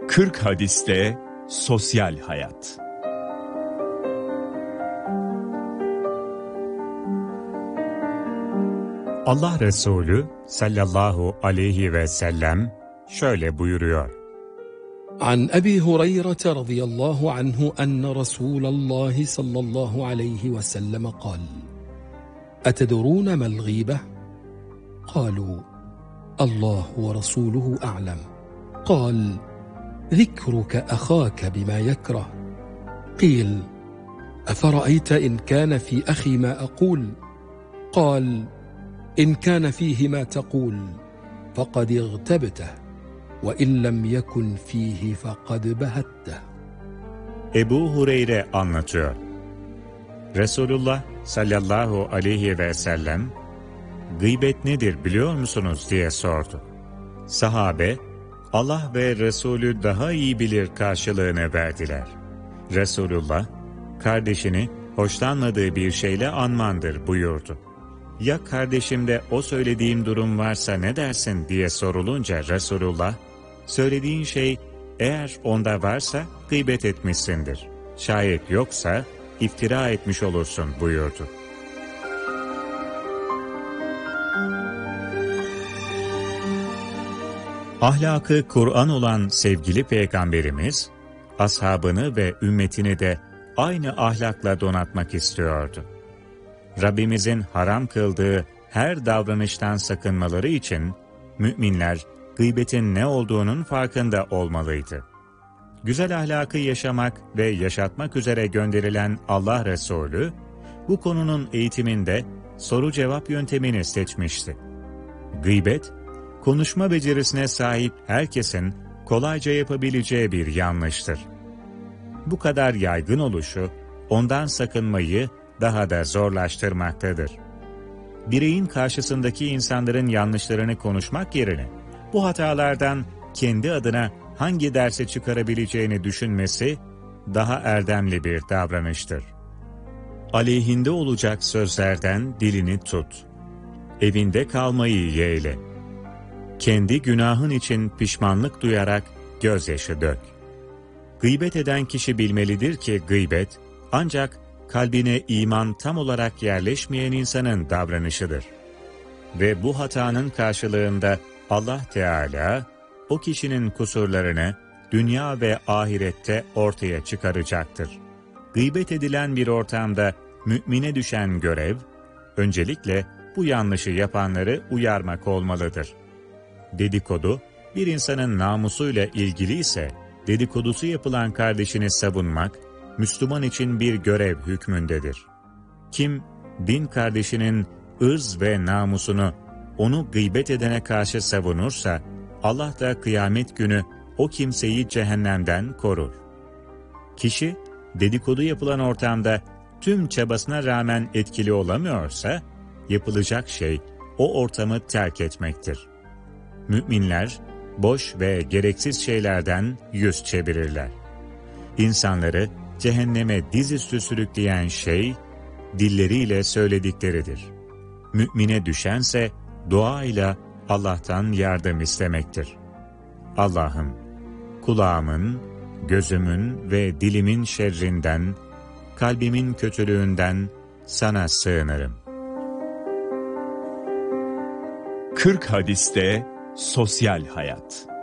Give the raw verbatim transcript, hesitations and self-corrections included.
kırk hadiste sosyal hayat. Allah Resulü sallallahu aleyhi ve sellem şöyle buyuruyor. An Ebi Hureyre radıyallahu anhu enne Resulallah sallallahu aleyhi ve sellem kal. Etedrûne mel gîbe? Kâlû Allahu ve Resuluhu a'lem. Kal zikruke ahâke bima yekrah. Qîl efera'eyte in kâne fî ahî mâ ekûl. Kal إن كان فيه ما تقول فقد اغتبته وإن لم يكن فيه فقد بهته. Ebu Hureyre anlatıyor. Resulullah sallallahu aleyhi ve sellem gıybet nedir biliyor musunuz diye sordu. Sahabe Allah ve Resulü daha iyi bilir karşılığını verdiler. Resulullah kardeşini hoşlanmadığı bir şeyle anmandır buyurdu. Ya kardeşimde o söylediğim durum varsa ne dersin diye sorulunca Resulullah, söylediğin şey eğer onda varsa gıybet etmişsindir. Şayet yoksa iftira etmiş olursun buyurdu. Ahlakı Kur'an olan sevgili Peygamberimiz, ashabını ve ümmetini de aynı ahlakla donatmak istiyordu. Rabbimizin haram kıldığı her davranıştan sakınmaları için müminler gıybetin ne olduğunun farkında olmalıydı. Güzel ahlakı yaşamak ve yaşatmak üzere gönderilen Allah Resulü, bu konunun eğitiminde soru-cevap yöntemini seçmişti. Gıybet, konuşma becerisine sahip herkesin kolayca yapabileceği bir yanlıştır. Bu kadar yaygın oluşu, ondan sakınmayı daha da zorlaştırmaktadır. Bireyin karşısındaki insanların yanlışlarını konuşmak yerine, bu hatalardan kendi adına hangi derse çıkarabileceğini düşünmesi, daha erdemli bir davranıştır. Aleyhinde olacak sözlerden dilini tut. Evinde kalmayı yeğle. Kendi günahın için pişmanlık duyarak gözyaşı dök. Gıybet eden kişi bilmelidir ki gıybet, ancak kalbine iman tam olarak yerleşmeyen insanın davranışıdır. Ve bu hatanın karşılığında Allah Teala, o kişinin kusurlarını dünya ve ahirette ortaya çıkaracaktır. Gıybet edilen bir ortamda mümine düşen görev, öncelikle bu yanlışı yapanları uyarmak olmalıdır. Dedikodu, bir insanın namusuyla ilgili ise, dedikodusu yapılan kardeşini savunmak, Müslüman için bir görev hükmündedir. Kim, din kardeşinin ırz ve namusunu onu gıybet edene karşı savunursa, Allah da kıyamet günü o kimseyi cehennemden korur. Kişi, dedikodu yapılan ortamda tüm çabasına rağmen etkili olamıyorsa, yapılacak şey o ortamı terk etmektir. Müminler, boş ve gereksiz şeylerden yüz çevirirler. İnsanları cehenneme dizüstü sürükleyen şey, dilleriyle söyledikleridir. Mümine düşense, duayla Allah'tan yardım istemektir. Allah'ım, kulağımın, gözümün ve dilimin şerrinden, kalbimin kötülüğünden sana sığınırım. kırk hadiste sosyal hayat.